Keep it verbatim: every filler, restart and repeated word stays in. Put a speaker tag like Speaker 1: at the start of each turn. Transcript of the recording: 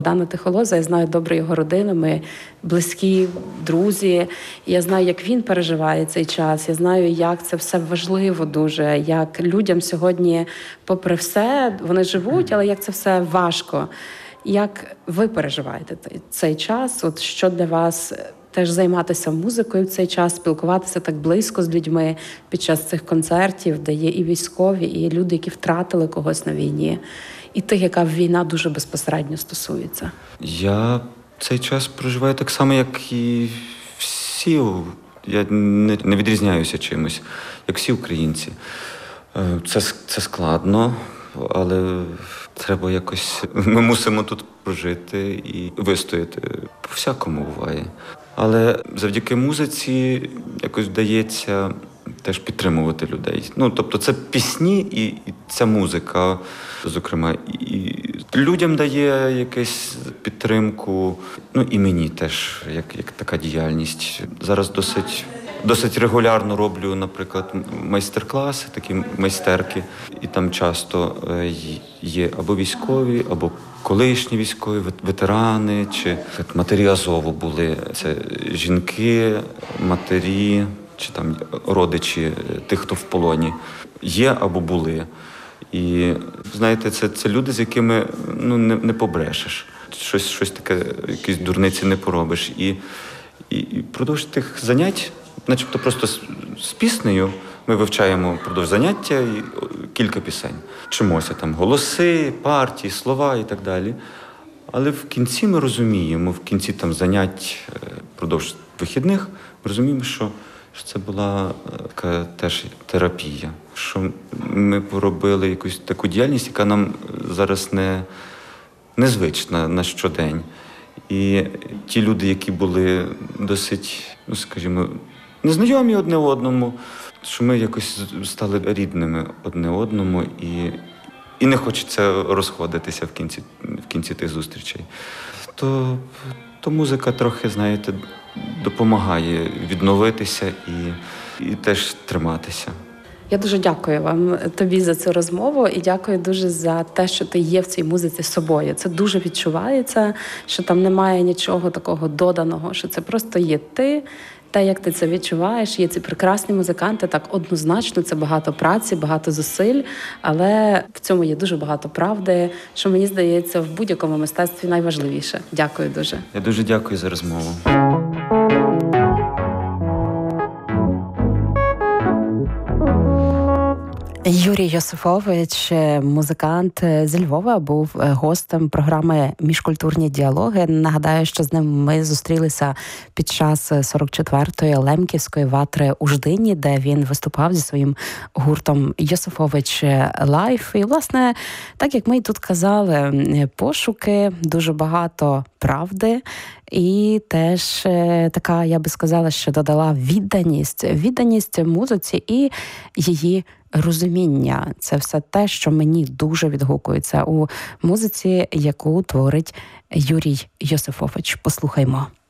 Speaker 1: Дана Тихолоза, я знаю добре його родину, ми близькі, друзі. Я знаю, як він переживає цей час, я знаю, як це все важливо дуже, як людям сьогодні, попри все, вони живуть, але як це все важко. Як ви переживаєте цей час? От що для вас теж займатися музикою в цей час, спілкуватися так близько з людьми під час цих концертів, де є і військові, і люди, які втратили когось на війні, і тих, яка війна дуже безпосередньо стосується?
Speaker 2: Я цей час проживаю так само, як і всі. Я не, не відрізняюся чимось, як всі українці. Це, це складно, але треба якось... Ми мусимо тут прожити і вистояти. По-всякому буває. Але завдяки музиці якось вдається теж підтримувати людей. Ну, тобто це пісні і, і ця музика, зокрема, і людям дає якусь підтримку, ну і мені теж, як, як така діяльність. Зараз досить, досить регулярно роблю, наприклад, майстер-класи, такі майстерки, і там часто є або військові, або колишні військові, ветерани, чи матері Азову були. Це жінки, матері, чи там родичі тих, хто в полоні, є або були. І, знаєте, це, це люди, з якими ну, не, не побрешеш. Щось, щось таке, якісь дурниці не поробиш. І, і, і продовж тих занять, начебто просто з, з піснею, ми вивчаємо продовж заняття і кілька пісень. Чимося там голоси, партії, слова і так далі. Але в кінці ми розуміємо, в кінці там занять продовж вихідних, ми розуміємо, що що це була така теж терапія, що ми поробили якусь таку діяльність, яка нам зараз не незвична на щодень. І ті люди, які були досить, ну скажімо, незнайомі одне одному, що ми якось стали рідними одне одному, і, і не хочеться розходитися в кінці, в кінці тих зустрічей. То, то музика трохи, знаєте, допомагає відновитися і, і теж триматися.
Speaker 1: Я дуже дякую вам, тобі за цю розмову, і дякую дуже за те, що ти є в цій музиці собою. Це дуже відчувається, що там немає нічого такого доданого, що це просто є ти, те, як ти це відчуваєш. Є ці прекрасні музиканти, так однозначно, це багато праці, багато зусиль, але в цьому є дуже багато правди, що, мені здається, в будь-якому мистецтві найважливіше. Дякую дуже.
Speaker 2: Я дуже дякую за розмову.
Speaker 1: Юрій Йосифович, музикант зі Львова, був гостем програми «Міжкультурні діалоги». Нагадаю, що з ним ми зустрілися під час сорок четвертої Лемківської ватри у Ждині, де він виступав зі своїм гуртом «Йосифович Лайф». І, власне, так як ми і тут казали, пошуки, дуже багато правди, і теж така, я би сказала, що додала відданість, відданість музиці і її розуміння. Це все те, що мені дуже відгукується у музиці, яку творить Юрій Йосифович. Послухаймо.